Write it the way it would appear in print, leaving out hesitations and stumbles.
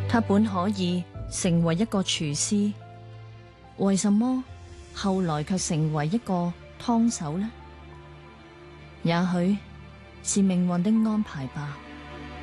他本可以成為一個廚師，為什麼後來卻成為一個湯手呢？也許是命運的安排吧。